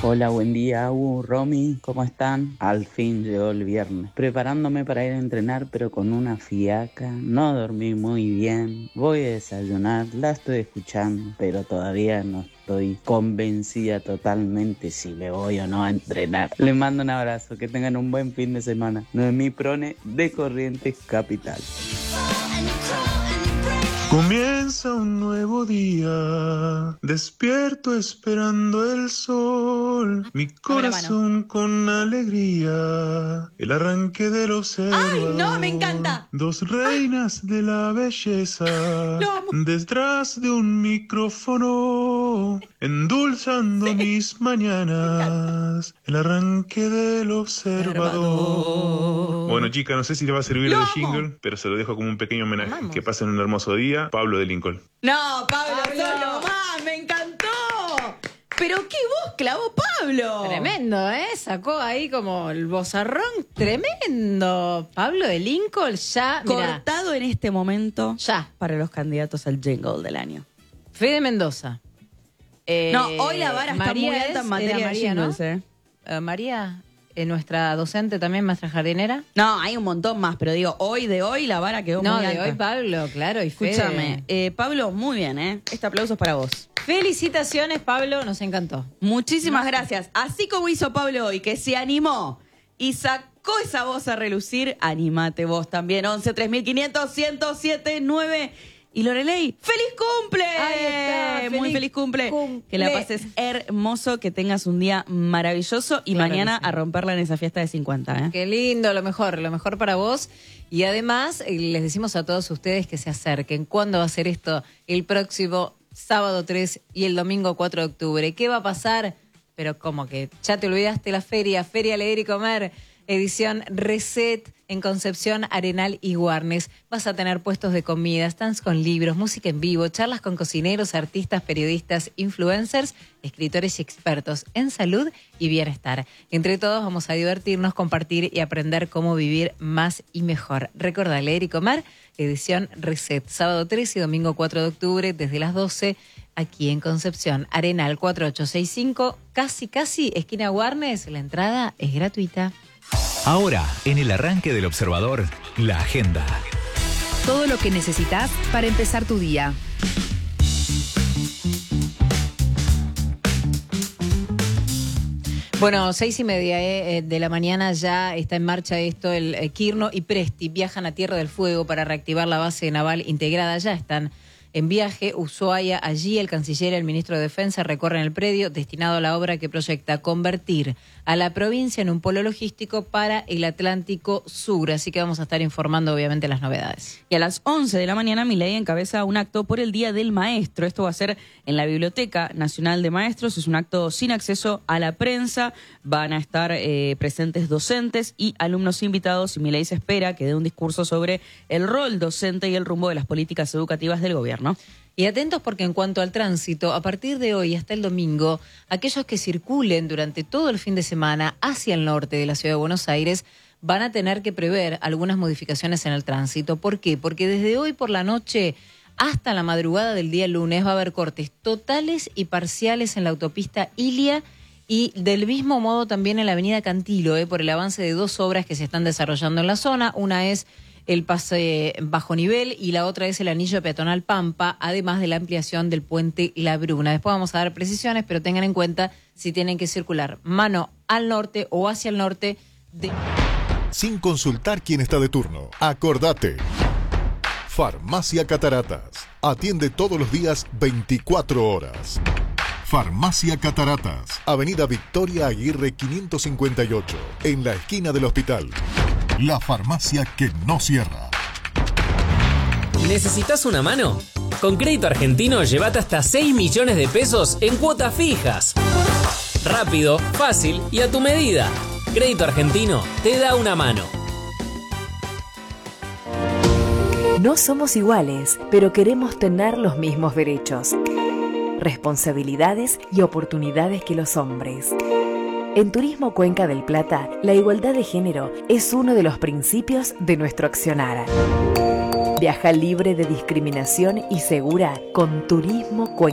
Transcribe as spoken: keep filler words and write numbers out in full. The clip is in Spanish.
Hola, buen día, Agu, Romy, ¿cómo están? Al fin llegó el viernes. Preparándome para ir a entrenar, pero con una fiaca. No dormí muy bien. Voy a desayunar, la estoy escuchando, pero todavía no estoy convencida totalmente si me voy o no a entrenar. Les mando un abrazo, que tengan un buen fin de semana. Noemí Prone, de Corrientes Capital. Comienza un nuevo día, despierto esperando el sol, mi corazón con alegría, el arranque del observador. ¡Ay, no, me encanta! Dos reinas ah. de la belleza, detrás de un micrófono, endulzando sí. mis mañanas, el arranque del observador. Bueno, chica, no sé si le va a servir el jingle, pero se lo dejo como un pequeño homenaje. Vamos. Que pasen un hermoso día. Pablo de Lincoln. No, Pablo, solo más, me encantó. Pero qué voz clavó Pablo. Tremendo, ¿eh? Sacó ahí como el vozarrón tremendo. Pablo de Lincoln ya, cortado mirá, en este momento ya para los candidatos al jingle del año. Fede Mendoza. Eh, no, hoy la vara está muy alta en materia de jingles, ¿no? ¿eh? Uh, María... Eh, nuestra docente también, maestra jardinera. No, hay un montón más, pero digo, hoy de hoy la vara quedó no, muy alta. No, de hoy Pablo, claro, y Fede. Escúchame, eh, Pablo, muy bien, ¿eh? Este aplauso es para vos. Felicitaciones, Pablo, nos encantó. Muchísimas no. gracias. Así como hizo Pablo hoy, que se animó y sacó esa voz a relucir, animate vos también. once, tres mil quinientos, ciento siete, nueve... Y Loreley, ¡feliz cumple! Ahí está, feliz Muy feliz cumple. cumple. Que la pases hermoso, que tengas un día maravilloso y claro mañana sí. a romperla en esa fiesta de cincuenta. ¿eh? Qué lindo, lo mejor, lo mejor para vos. Y además les decimos a todos ustedes que se acerquen. ¿Cuándo va a ser esto? El próximo sábado tres y el domingo cuatro de octubre. ¿Qué va a pasar? Pero como que ya te olvidaste la feria, Feria Leer y Comer, edición Reset. En Concepción, Arenal y Warnes. Vas a tener puestos de comida, stands con libros, música en vivo, charlas con cocineros, artistas, periodistas, influencers, escritores y expertos en salud y bienestar. Entre todos vamos a divertirnos, compartir y aprender cómo vivir más y mejor. Recordá, Leer y Comer, edición Reset, sábado tres y domingo cuatro de octubre desde las doce, aquí en Concepción. Arenal cuatro ocho seis cinco, casi casi, esquina Warnes, la entrada es gratuita. Ahora, en el arranque del observador, la agenda. Todo lo que necesitas para empezar tu día. Bueno, seis y media eh, de la mañana ya está en marcha esto. El eh, Quirno y Presti viajan a Tierra del Fuego para reactivar la base naval integrada. Ya están en viaje. Ushuaia, allí el canciller y el ministro de Defensa recorren el predio destinado a la obra que proyecta convertir a la provincia en un polo logístico para el Atlántico Sur. Así que vamos a estar informando obviamente las novedades. Y a las once de la mañana Milei encabeza un acto por el Día del Maestro. Esto va a ser en la Biblioteca Nacional de Maestros. Es un acto sin acceso a la prensa. Van a estar eh, presentes docentes y alumnos invitados. Y Milei se espera que dé un discurso sobre el rol docente y el rumbo de las políticas educativas del gobierno. Y atentos porque en cuanto al tránsito, a partir de hoy hasta el domingo, aquellos que circulen durante todo el fin de semana hacia el norte de la ciudad de Buenos Aires van a tener que prever algunas modificaciones en el tránsito. ¿Por qué? Porque desde hoy por la noche hasta la madrugada del día lunes va a haber cortes totales y parciales en la autopista Ilia y del mismo modo también en la avenida Cantilo, eh, por el avance de dos obras que se están desarrollando en la zona. Una es el pase bajo nivel y la otra es el anillo peatonal Pampa, además de la ampliación del puente La Bruna. Después vamos a dar precisiones, pero tengan en cuenta si tienen que circular mano al norte o hacia el norte. De... Sin consultar quién está de turno, acordate. Farmacia Cataratas. Atiende todos los días veinticuatro horas. Farmacia Cataratas. Avenida Victoria Aguirre quinientos cincuenta y ocho, en la esquina del hospital. La farmacia que no cierra. ¿Necesitas una mano? Con Crédito Argentino llévate hasta seis millones de pesos en cuotas fijas. Rápido, fácil y a tu medida. Crédito Argentino te da una mano. No somos iguales, pero queremos tener los mismos derechos, responsabilidades y oportunidades que los hombres. En Turismo Cuenca del Plata, la igualdad de género es uno de los principios de nuestro accionar. Viaja libre de discriminación y segura con Turismo Cuenca.